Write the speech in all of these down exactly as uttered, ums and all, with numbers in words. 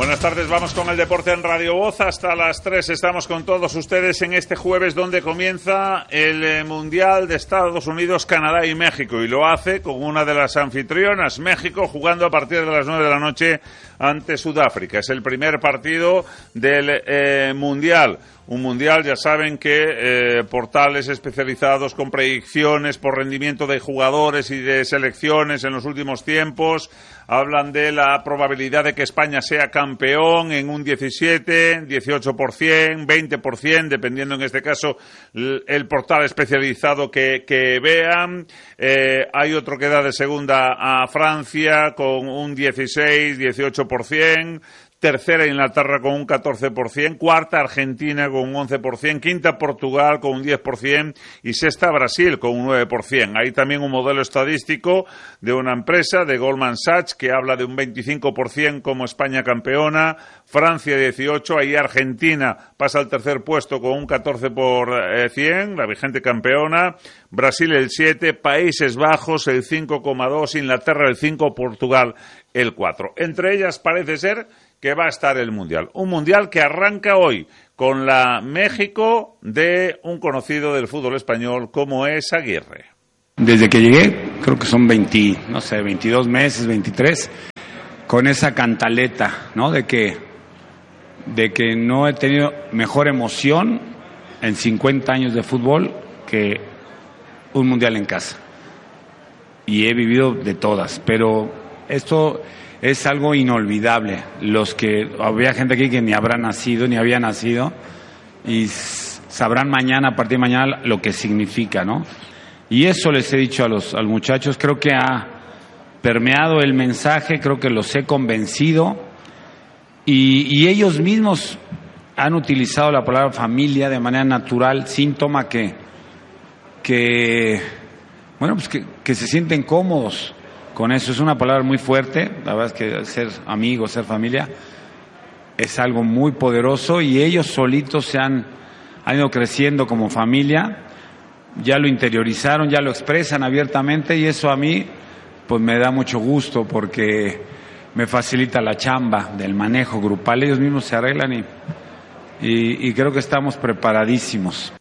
Buenas tardes, vamos con el deporte en Radio Voz. Hasta las tres estamos con todos ustedes en este jueves donde comienza el Mundial de Estados Unidos, Canadá y México. Y lo hace con una de las anfitrionas, México, jugando a partir de las nueve de la noche ante Sudáfrica. Es el primer partido del eh, Mundial. Un mundial, ya saben que eh, portales especializados con predicciones por rendimiento de jugadores y de selecciones en los últimos tiempos hablan de la probabilidad de que España sea campeón en un diecisiete, dieciocho por ciento, veinte por ciento, dependiendo en este caso el portal especializado que, que vean. Eh, hay otro que da de segunda a Francia con un dieciséis, dieciocho por ciento. Tercera Inglaterra con un catorce por ciento, cuarta Argentina con un once por ciento, quinta Portugal con un diez por ciento y sexta Brasil con un nueve por ciento. Hay también un modelo estadístico de una empresa, de Goldman Sachs, que habla de un veinticinco por ciento como España campeona, Francia dieciocho por ciento, ahí Argentina pasa al tercer puesto con un catorce por ciento, la vigente campeona, Brasil el siete por ciento, Países Bajos el cinco coma dos por ciento, Inglaterra el cinco por ciento, Portugal el cuatro por ciento. Entre ellas parece ser que va a estar el Mundial. Un Mundial que arranca hoy con la México de un conocido del fútbol español como es Aguirre. Desde que llegué, creo que son veinte, no sé, veintidós meses, veintitrés, con esa cantaleta, ¿no? De que, de que no he tenido mejor emoción en cincuenta años de fútbol que un Mundial en casa. Y he vivido de todas, pero esto es algo inolvidable. Los que había gente aquí que ni habrá nacido, ni había nacido, y sabrán mañana, a partir de mañana, lo que significa, ¿no? Y eso les he dicho a los, a los muchachos, creo que ha permeado el mensaje, creo que los he convencido, y, y ellos mismos han utilizado la palabra familia de manera natural, síntoma que, que bueno, pues que, que se sienten cómodos con eso. Es una palabra muy fuerte, la verdad es que ser amigos, ser familia, es algo muy poderoso y ellos solitos se han, han ido creciendo como familia, ya lo interiorizaron, ya lo expresan abiertamente y eso a mí pues me da mucho gusto porque me facilita la chamba del manejo grupal, ellos mismos se arreglan y, y, y creo que estamos preparadísimos.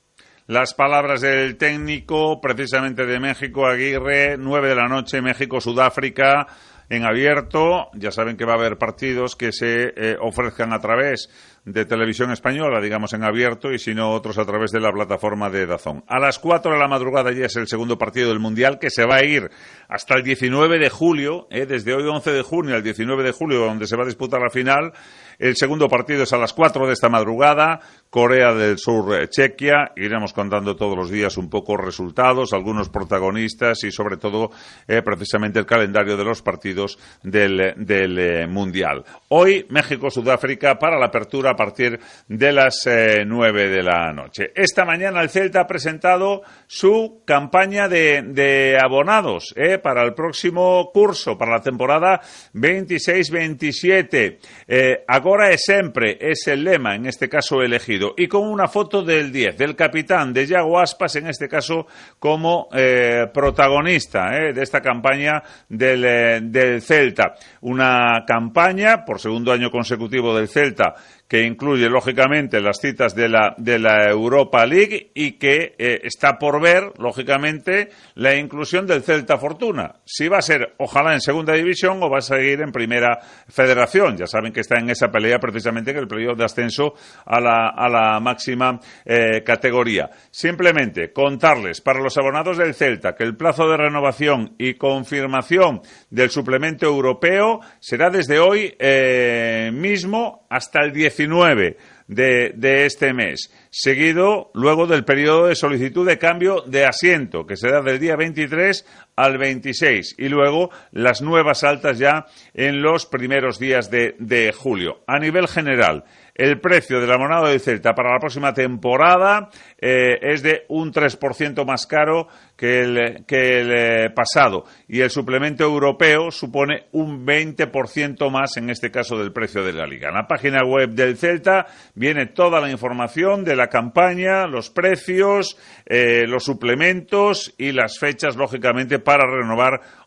Las palabras del técnico, precisamente de México, Aguirre, nueve de la noche, México-Sudáfrica, en abierto. Ya saben que va a haber partidos que se eh, ofrezcan a través de Televisión Española, digamos en abierto, y si no, otros a través de la plataforma de DAZN. A las cuatro de la madrugada ya es el segundo partido del Mundial, que se va a ir hasta el diecinueve de julio, eh, desde hoy once de junio al diecinueve de julio, donde se va a disputar la final. El segundo partido es a las cuatro de esta madrugada, Corea del Sur, eh, Chequia. Iremos contando todos los días un poco resultados, algunos protagonistas y sobre todo eh, precisamente el calendario de los partidos del, del eh, Mundial. Hoy México-Sudáfrica para la apertura a partir de las eh, nueve de la noche. Esta mañana el Celta ha presentado su campaña de, de abonados eh, para el próximo curso, para la temporada veintiséis veintisiete. Eh, Agora e sempre es el lema, en este caso elegido, y con una foto del diez, del capitán, de Yago Aspas, en este caso como eh, protagonista eh, de esta campaña del, eh, del Celta. Una campaña, por segundo año consecutivo del Celta, que incluye, lógicamente, las citas de la, de la Europa League y que eh, está por ver, lógicamente, la inclusión del Celta Fortuna. Si va a ser, ojalá, en segunda división o va a seguir en primera federación. Ya saben que está en esa pelea precisamente en el periodo de ascenso a la, a la máxima eh, categoría. Simplemente contarles, para los abonados del Celta, que el plazo de renovación y confirmación del suplemento europeo será desde hoy eh, mismo hasta el diecinueve de, de este mes, seguido luego del periodo de solicitud de cambio de asiento, que será del día veintitrés al veintiséis, y luego las nuevas altas ya en los primeros días de, de julio. A nivel general, el precio del abonado del Celta para la próxima temporada eh, es de un tres por ciento más caro que el, que el eh, pasado, y el suplemento europeo supone un veinte por ciento más, en este caso, del precio de la Liga. En la página web del Celta viene toda la información de la campaña, los precios, eh, los suplementos y las fechas, lógicamente, para renovar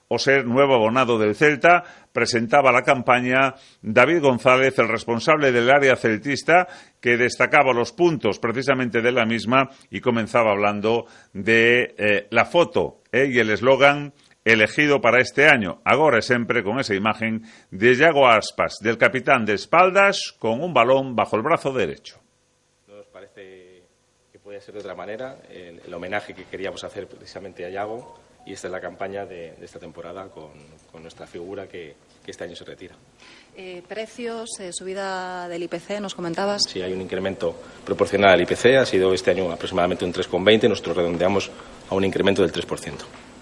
o ser nuevo abonado del Celta. Presentaba la campaña David González, el responsable del área celtista, que destacaba los puntos precisamente de la misma y comenzaba hablando de eh, la foto eh, y el eslogan elegido para este año. Agora siempre con esa imagen de Yago Aspas, del capitán de espaldas, con un balón bajo el brazo derecho. No nos parece que puede ser de otra manera el, el homenaje que queríamos hacer precisamente a Yago, y esta es la campaña de, de esta temporada con, con nuestra figura que, que este año se retira. Eh, precios, eh, subida del I P C, nos comentabas. Sí, hay un incremento proporcional al I P C, ha sido este año aproximadamente un tres coma veinte, nosotros redondeamos a un incremento del tres por ciento.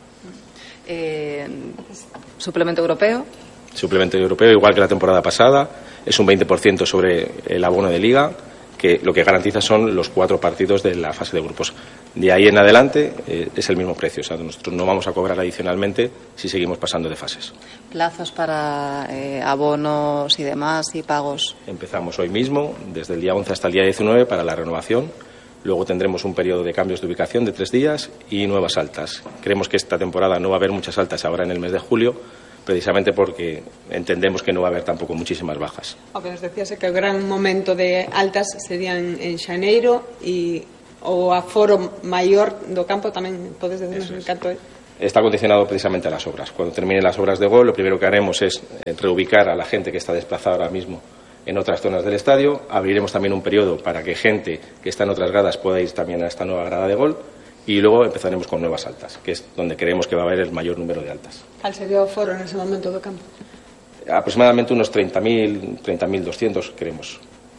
Eh, suplemento europeo. Suplemento europeo, igual que la temporada pasada, es un veinte por ciento sobre el abono de liga, que lo que garantiza son los cuatro partidos de la fase de grupos. De ahí en adelante eh, es el mismo precio, o sea, nosotros no vamos a cobrar adicionalmente si seguimos pasando de fases. Plazos para eh, abonos y demás y pagos. Empezamos hoy mismo, desde el día once hasta el día diecinueve, para la renovación. Luego tendremos un periodo de cambios de ubicación de tres días y nuevas altas. Creemos que esta temporada no va a haber muchas altas ahora en el mes de julio, precisamente porque entendemos que no va a haber tampoco muchísimas bajas. O que nos decías que el gran momento de altas serían en xaneiro e o aforo maior do campo tamén podes decirnos en canto é? Está condicionado precisamente a las obras. Cuando terminen las obras de gol, lo primero que haremos es reubicar a la gente que está desplazada ahora mismo en otras zonas del estadio. Abriremos también un periodo para que gente que está en otras gradas pueda ir también a esta nueva grada de gol. Y luego empezaremos con nuevas altas, que es donde creemos que va a haber el mayor número de altas. ¿Cuál sería o foro en ese momento do campo? Aproximadamente unos treinta mil, treinta mil doscientos, creemos.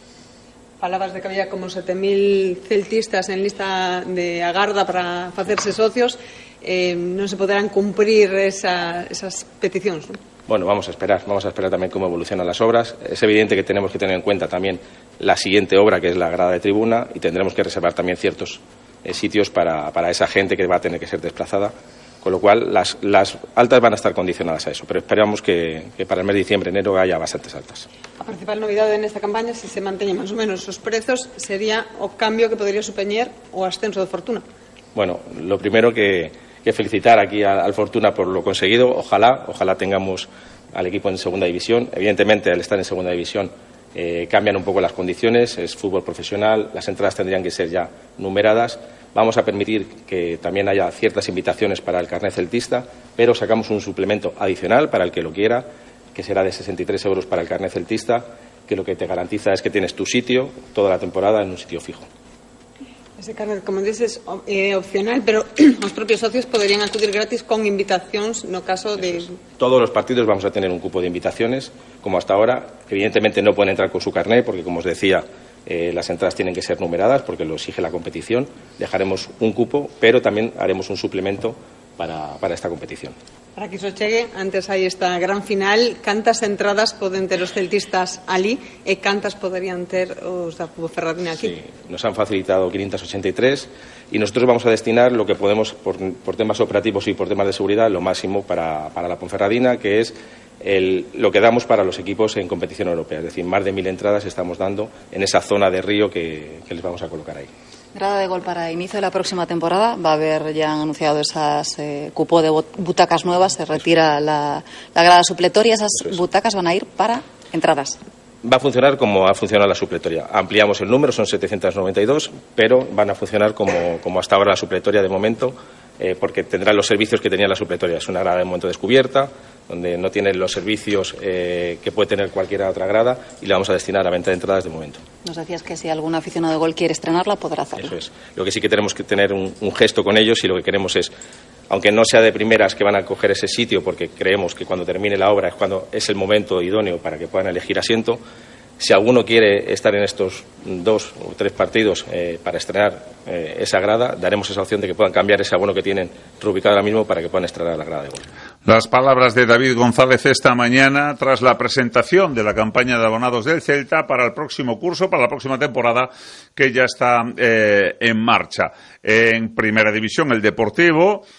Falabas de que había como sete mil celtistas en lista de agarda para facerse socios. Eh, non se poderán cumprir esa, esas peticións, non? Bueno, vamos a esperar, vamos a esperar también cómo evolucionan las obras. Es evidente que tenemos que tener en cuenta también la siguiente obra, que es la grada de tribuna, y tendremos que reservar también ciertos eh, sitios para, para esa gente que va a tener que ser desplazada, con lo cual las, las altas van a estar condicionadas a eso, pero esperamos que, que para el mes de diciembre, enero, haya bastantes altas. A principal novidade nesta campaña, se se manteñen máis ou menos os prezos, sería o cambio que podería supoñer o ascenso de Fortuna. Bueno, lo primero que que felicitar aquí al Fortuna por lo conseguido. Ojalá, ojalá tengamos al equipo en segunda división. Evidentemente, al estar en segunda división eh, cambian un poco las condiciones. Es fútbol profesional, las entradas tendrían que ser ya numeradas. Vamos a permitir que también haya ciertas invitaciones para el carnet celtista, pero sacamos un suplemento adicional para el que lo quiera, que será de sesenta y tres euros para el carnet celtista, que lo que te garantiza es que tienes tu sitio toda la temporada en un sitio fijo. Ese carnet, como dices, é opcional, pero os propios socios poderían acudir gratis con invitacións no caso de... Todos los partidos vamos a tener un cupo de invitaciones, como hasta ahora. Evidentemente no pueden entrar con su carnet, porque como os decía, eh, las entradas tienen que ser numeradas, porque lo exige la competición. Dejaremos un cupo, pero también haremos un suplemento para, para esta competición. Para que iso chegue, antes hai esta gran final, cantas entradas poden ter os celtistas ali e cantas poderían ter os da Ponferradina aquí? Sí, nos han facilitado quinientos ochenta y tres y nosotros vamos a destinar lo que podemos, por, por temas operativos y por temas de seguridad, lo máximo para, para la Ponferradina, que es el, lo que damos para los equipos en competición europea. Es decir, más de mil entradas estamos dando en esa zona de río que, que les vamos a colocar ahí. Grada de gol para inicio de la próxima temporada. Va a haber, ya han anunciado esas eh, cupo de butacas nuevas, se retira la, la grada supletoria. Esas butacas van a ir para entradas. Va a funcionar como ha funcionado la supletoria. Ampliamos el número, son setecientos noventa y dos, pero van a funcionar como, como hasta ahora la supletoria de momento, eh, porque tendrán los servicios que tenía la supletoria. Es una grada de momento descubierta, donde no tiene los servicios eh, que puede tener cualquier otra grada, y la vamos a destinar a venta de entradas de momento. Nos decías que si algún aficionado de gol quiere estrenarla, podrá hacerlo. Eso es. Lo que sí que tenemos que tener un, un gesto con ellos, y lo que queremos es, aunque no sea de primeras que van a coger ese sitio, porque creemos que cuando termine la obra es cuando es el momento idóneo para que puedan elegir asiento, si alguno quiere estar en estos dos o tres partidos eh, para estrenar eh, esa grada, daremos esa opción de que puedan cambiar ese abono que tienen reubicado ahora mismo para que puedan estrenar la grada de gol. Las palabras de David González esta mañana tras la presentación de la campaña de abonados del Celta para el próximo curso, para la próxima temporada, que ya está eh, en marcha. En Primera División, el Deportivo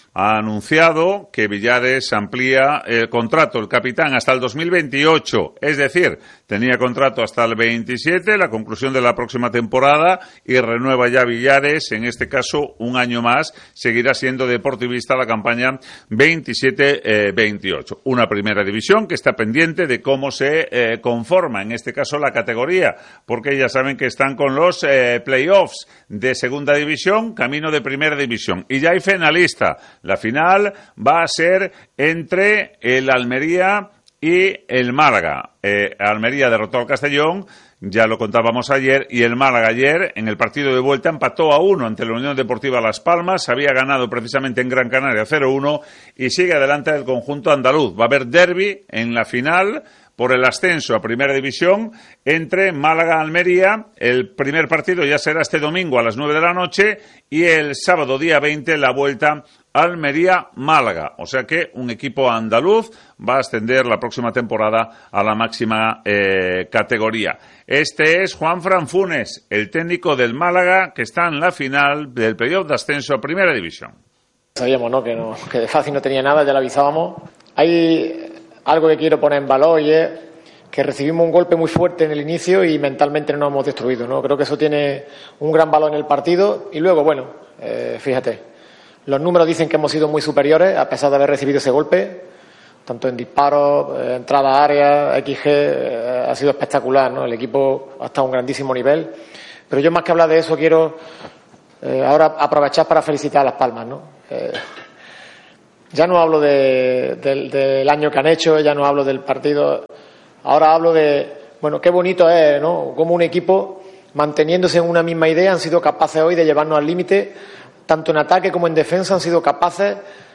ha anunciado que Villares amplía el contrato, el capitán, hasta el dos mil veintiocho. Es decir, tenía contrato hasta el veintisiete, la conclusión de la próxima temporada, y renueva ya Villares, en este caso un año más. Seguirá siendo deportivista la campaña veintisiete veintiocho. Una primera división que está pendiente de cómo se eh, conforma, en este caso, la categoría, porque ya saben que están con los eh, playoffs de segunda división, camino de primera división. Y ya hay finalista. La final va a ser entre el Almería y el Málaga. Eh, Almería derrotó al Castellón, ya lo contábamos ayer, y el Málaga ayer, en el partido de vuelta, empató a uno ante la Unión Deportiva Las Palmas. Había ganado precisamente en Gran Canaria cero uno y sigue adelante el conjunto andaluz. Va a haber derbi en la final por el ascenso a Primera División entre Málaga-Almería. El primer partido ya será este domingo a las nueve de la noche y el sábado día veinte la vuelta Almería-Málaga. O sea que un equipo andaluz va a ascender la próxima temporada a la máxima eh, categoría. Este es Juanfran Funes, el técnico del Málaga, que está en la final del playoff de ascenso a Primera División. Sabíamos, ¿no?, que, no, que de fácil no tenía nada, ya lo avisábamos. Hay algo que quiero poner en valor y es que recibimos un golpe muy fuerte en el inicio y mentalmente no nos hemos destruido, ¿no? Creo que eso tiene un gran valor en el partido. Y luego, bueno, eh, fíjate, los números dicen que hemos sido muy superiores a pesar de haber recibido ese golpe, tanto en disparos, eh, entrada a área, equis ge, eh, ha sido espectacular, ¿no? El equipo ha estado a un grandísimo nivel. Pero yo, más que hablar de eso, quiero eh, ahora aprovechar para felicitar a Las Palmas, ¿no? Eh, Ya no hablo de, de, del año que han hecho, ya no hablo del partido. Ahora hablo de, bueno, qué bonito es, ¿no?, cómo un equipo, manteniéndose en una misma idea, han sido capaces hoy de llevarnos al límite, tanto en ataque como en defensa, han sido capaces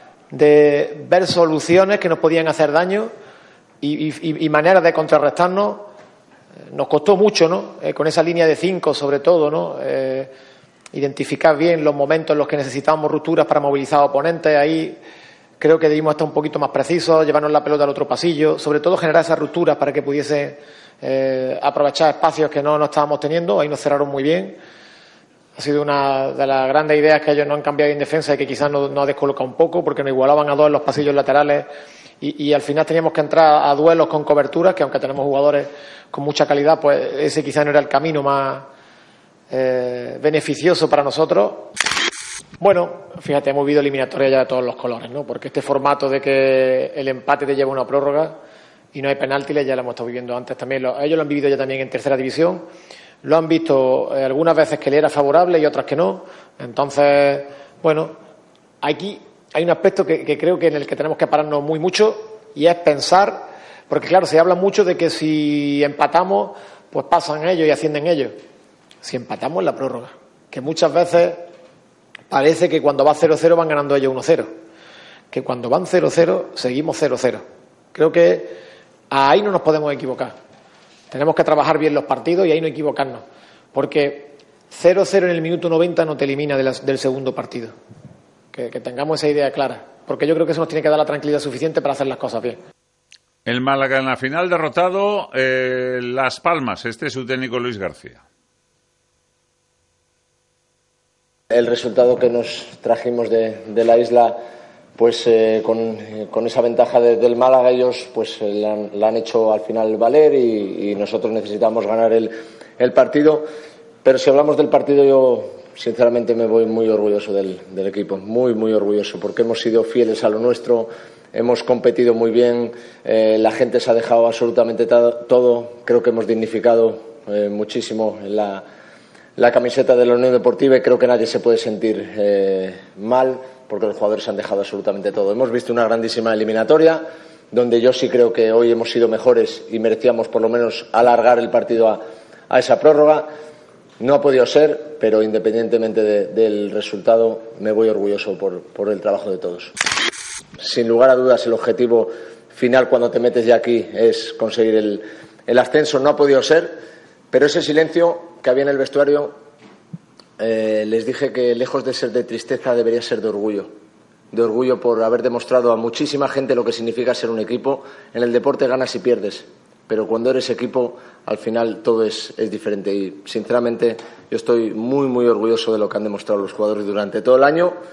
de ver soluciones que nos podían hacer daño y, y, y maneras de contrarrestarnos. Nos costó mucho, ¿no?, eh, con esa línea de cinco, sobre todo, ¿no?, eh, identificar bien los momentos en los que necesitábamos rupturas para movilizar a oponentes. Ahí creo que debimos estar un poquito más precisos, llevarnos la pelota al otro pasillo, sobre todo generar esas rupturas para que pudiese eh, aprovechar espacios que no, no estábamos teniendo. Ahí nos cerraron muy bien. Ha sido una de las grandes ideas que ellos no han cambiado en defensa y que quizás nos, nos ha descolocado un poco, porque nos igualaban a dos en los pasillos laterales y, y al final teníamos que entrar a duelos con coberturas, que aunque tenemos jugadores con mucha calidad, pues ese quizás no era el camino más eh, beneficioso para nosotros. Bueno, fíjate, hemos vivido eliminatoria ya de todos los colores, ¿no? Porque este formato de que el empate te lleva una prórroga y no hay penaltis ya lo hemos estado viviendo antes también. Lo, ellos lo han vivido ya también en tercera división. Lo han visto eh, algunas veces que le era favorable y otras que no. Entonces, bueno, aquí hay un aspecto que, que creo que en el que tenemos que pararnos muy mucho y es pensar, porque claro, se habla mucho de que si empatamos, pues pasan ellos y ascienden ellos. Si empatamos en la prórroga, que muchas veces parece que cuando va cero cero van ganando ellos uno cero, que cuando van cero cero seguimos cero cero. Creo que ahí no nos podemos equivocar. Tenemos que trabajar bien los partidos y ahí no equivocarnos, porque cero cero en el minuto noventa no te elimina de la, del segundo partido. Que, que tengamos esa idea clara, porque yo creo que eso nos tiene que dar la tranquilidad suficiente para hacer las cosas bien. El Málaga en la final derrotado eh, Las Palmas. Este es su técnico Luis García. El resultado que nos trajimos de, de la isla, pues eh, con, con esa ventaja de, del Málaga, ellos pues eh, la, han, la han hecho al final valer y, y nosotros necesitamos ganar el, el partido. Pero si hablamos del partido, yo sinceramente me voy muy orgulloso del, del equipo, muy, muy orgulloso, porque hemos sido fieles a lo nuestro, hemos competido muy bien, eh, la gente se ha dejado absolutamente todo, creo que hemos dignificado eh, muchísimo en la la camiseta de la Unión Deportiva y creo que nadie se puede sentir eh, mal porque los jugadores han dejado absolutamente todo. Hemos visto una grandísima eliminatoria donde yo sí creo que hoy hemos sido mejores y merecíamos por lo menos alargar el partido a, a esa prórroga. No ha podido ser, pero independientemente de, del resultado me voy orgulloso por, por el trabajo de todos. Sin lugar a dudas el objetivo final cuando te metes ya aquí es conseguir el, el ascenso. No ha podido ser, pero ese silencio que había en el vestuario, eh, les dije que lejos de ser de tristeza debería ser de orgullo, de orgullo por haber demostrado a muchísima gente lo que significa ser un equipo. En el deporte ganas y pierdes, pero cuando eres equipo al final todo es, es diferente y sinceramente yo estoy muy muy orgulloso de lo que han demostrado los jugadores durante todo el año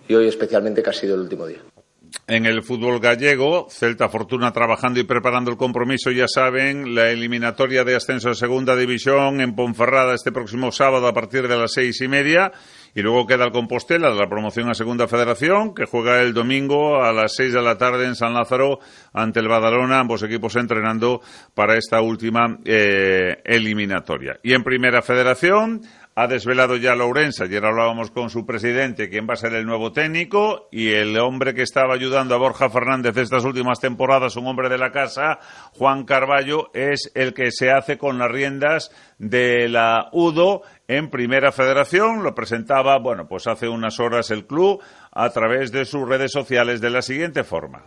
y hoy especialmente que ha sido el último día. En el fútbol gallego, Celta Fortuna trabajando y preparando el compromiso, ya saben, la eliminatoria de ascenso a Segunda División en Ponferrada este próximo sábado a partir de las seis y media. Y luego queda el Compostela de la promoción a Segunda Federación, que juega el domingo a las seis de la tarde en San Lázaro ante el Badalona, ambos equipos entrenando para esta última eh, eliminatoria. Y en Primera Federación ha desvelado ya Lourenço, ayer hablábamos con su presidente, quién va a ser el nuevo técnico, y el hombre que estaba ayudando a Borja Fernández estas últimas temporadas, un hombre de la casa, Juan Carballo, es el que se hace con las riendas de la U D O en Primera Federación. Lo presentaba, bueno, pues hace unas horas el club a través de sus redes sociales de la siguiente forma.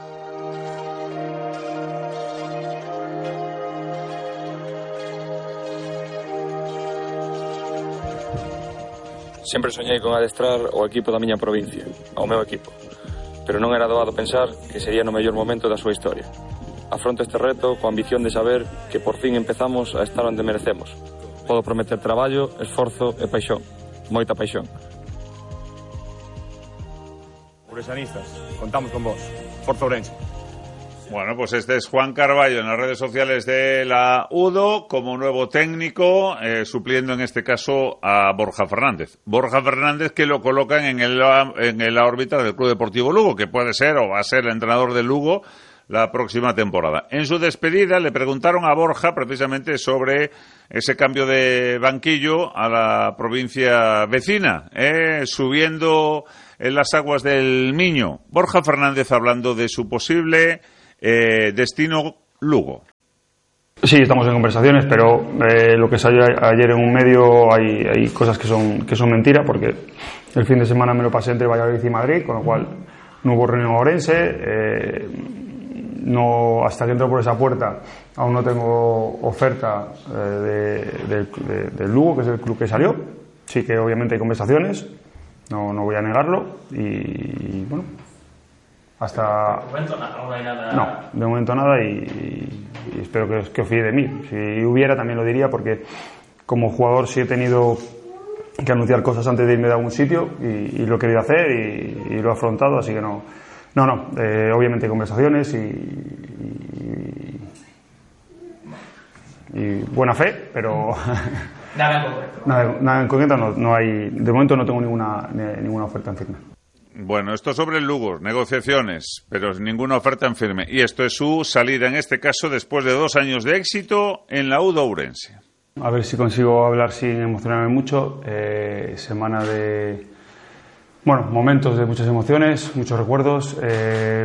Sempre soñei con adestrar o equipo da miña provincia, ao meu equipo, pero non era doado pensar que sería no mellor momento da súa historia. Afronto este reto coa ambición de saber que por fin empezamos a estar onde merecemos. Podo prometer traballo, esforzo e paixón, moita paixón. Ourensanistas, contamos con vos. Forza Ourense. Bueno, pues este es Juan Carballo en las redes sociales de la U D O como nuevo técnico, eh, supliendo en este caso a Borja Fernández. Borja Fernández que lo colocan en, el, en la órbita del Club Deportivo Lugo, que puede ser o va a ser el entrenador del Lugo la próxima temporada. En su despedida le preguntaron a Borja precisamente sobre ese cambio de banquillo a la provincia vecina, eh, subiendo en las aguas del Miño. Borja Fernández hablando de su posible Eh, destino Lugo. Sí, estamos en conversaciones, pero eh, lo que salió ayer en un medio hay, hay cosas que son que son mentira, porque el fin de semana me lo pasé entre Valladolid y Madrid, con lo cual no hubo reunión Ourense. Eh, no, hasta que entro por esa puerta aún no tengo oferta eh, de, de, de, del Lugo, que es el club que salió. Sí que obviamente hay conversaciones, no, no voy a negarlo, y, y bueno, hasta... De momento nada, no hay nada... No, de momento nada, y, y espero que, que os fíe de mí. Si hubiera, también lo diría, porque como jugador sí he tenido que anunciar cosas antes de irme de algún sitio, y, y lo he querido hacer y, y lo he afrontado, así que no, no, no, eh, obviamente hay conversaciones y, y, y buena fe, pero... Nada en concreto. Nada, nada en concreto, no, no hay, de momento no tengo ninguna, ninguna oferta en firme. Bueno, esto sobre el Lugo, negociaciones, pero ninguna oferta en firme. Y esto es su salida, en este caso, después de dos años de éxito en la U D O Ourense. A ver si consigo hablar sin emocionarme mucho. Eh, semana de... Bueno, momentos de muchas emociones, muchos recuerdos. Eh,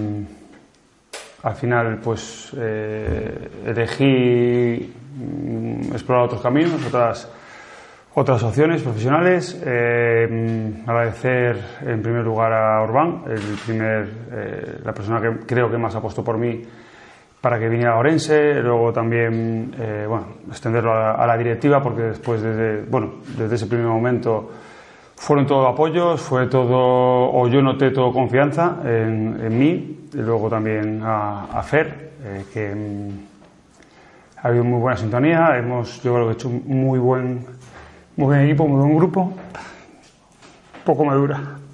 al final, pues, eh, elegí mm, explorar otros caminos, otras... Otras opciones profesionales. Eh, agradecer en primer lugar a Orbán, el primer, eh, la persona que creo que más apostó por mí para que viniera a Ourense. Luego también, eh, bueno, extenderlo a la, a la directiva, porque después, desde, bueno, desde ese primer momento fueron todo apoyos, fue todo, o yo noté todo confianza en, en mí. Y luego también a, a Fer, eh, que mm, ha habido muy buena sintonía. Hemos, yo creo que he hecho un muy buen Muy buen equipo, muy buen grupo. Poco me dura.